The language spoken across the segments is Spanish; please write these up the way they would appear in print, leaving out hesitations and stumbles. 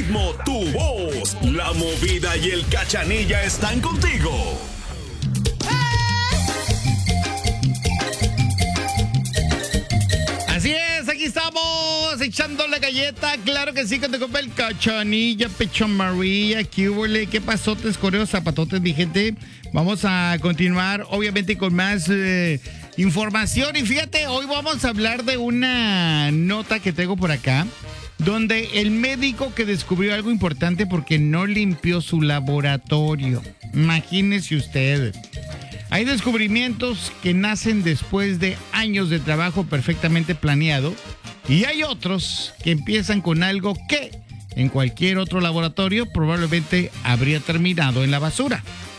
ritmo, tu voz, la movida y el cachanilla están contigo. Así es, aquí estamos echando la galleta, claro que sí, que te compra el cachanilla, pecho María, ¿qué pasotes, coreos, zapatotes, mi gente? Vamos a continuar, obviamente, con más información. Y fíjate, hoy vamos a hablar de una nota que tengo por acá, donde el médico que descubrió algo importante porque no limpió su laboratorio. Imagínese usted. Hay descubrimientos que nacen después de años de trabajo perfectamente planeado y hay otros que empiezan con algo que en cualquier otro laboratorio probablemente habría terminado en la basura.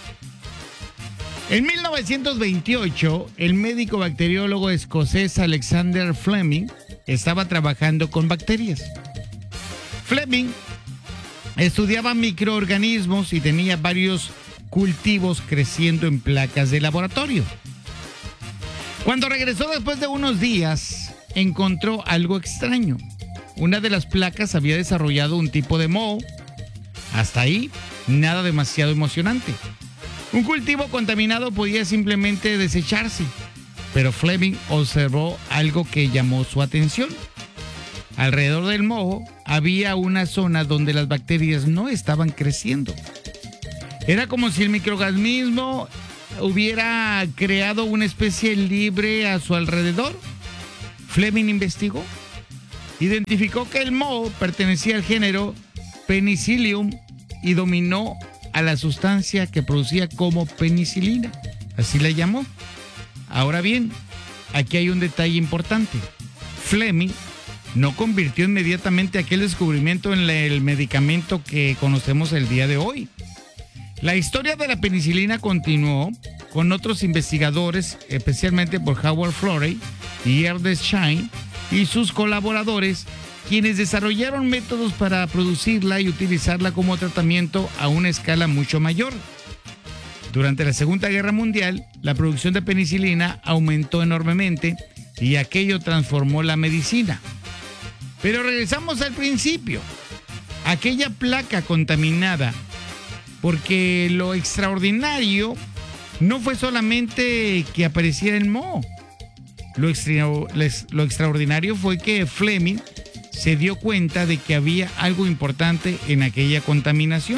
En 1928, el médico bacteriólogo escocés Alexander Fleming estaba trabajando con bacterias. Fleming estudiaba microorganismos y tenía varios cultivos creciendo en placas de laboratorio. Cuando regresó después de unos días, encontró algo extraño. Una de las placas había desarrollado un tipo de moho. Hasta ahí, nada demasiado emocionante. Un cultivo contaminado podía simplemente desecharse, pero Fleming observó algo que llamó su atención. Alrededor del moho había una zona donde las bacterias no estaban creciendo. Era como si el microorganismo hubiera creado una especie libre a su alrededor. Fleming investigó. Identificó que el moho pertenecía al género Penicillium y dominó a la sustancia que producía como penicilina. Así la llamó. Ahora bien, aquí hay un detalle importante. Fleming no convirtió inmediatamente aquel descubrimiento en el medicamento que conocemos el día de hoy. La historia de la penicilina continuó con otros investigadores, especialmente por Howard Florey y Ernest Shine y sus colaboradores, quienes desarrollaron métodos para producirla y utilizarla como tratamiento a una escala mucho mayor. Durante la Segunda Guerra Mundial, la producción de penicilina aumentó enormemente y aquello transformó la medicina. Pero regresamos al principio. Aquella placa contaminada, porque lo extraordinario no fue solamente que apareciera el moho. Lo extraordinario fue que Fleming se dio cuenta de que había algo importante en aquella contaminación.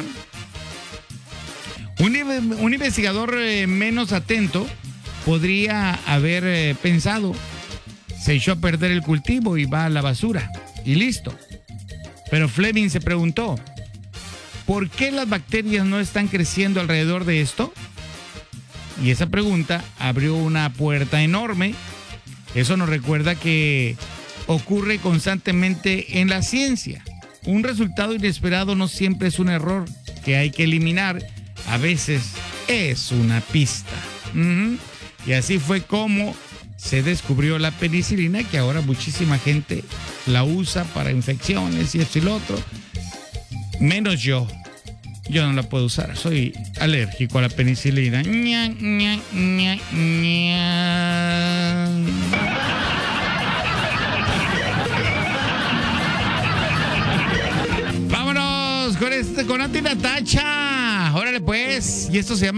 Un investigador menos atento podría haber pensado, se echó a perder el cultivo y va a la basura, y listo. Pero Fleming se preguntó, ¿por qué las bacterias no están creciendo alrededor de esto? Y esa pregunta abrió una puerta enorme. Eso nos recuerda que ocurre constantemente en la ciencia. Un resultado inesperado no siempre es un error que hay que eliminar. A veces es una pista. Y así fue como se descubrió la penicilina, que ahora muchísima gente la usa para infecciones y esto y lo otro. Menos yo. Yo no la puedo usar. Soy alérgico a la penicilina. Vámonos con Nati Natacha. Órale pues. Y esto se llama